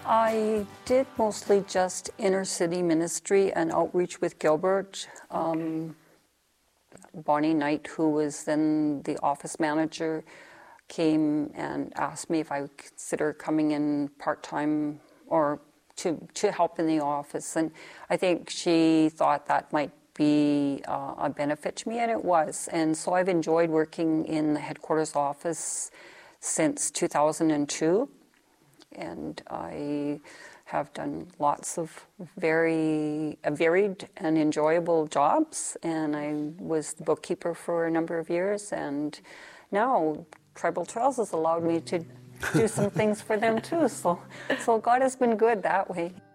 I did mostly just inner city ministry and outreach with Gilbert. Bonnie Knight, who was then the office manager, came and asked me if I would consider coming in part-time or to help in the office. And I think she thought that might be a benefit to me, and it was. And so I've enjoyed working in the headquarters office since 2002. And I have done lots of very varied and enjoyable jobs, and I was the bookkeeper for a number of years, and now Tribal Trails has allowed me to do some things for them too, so God has been good that way.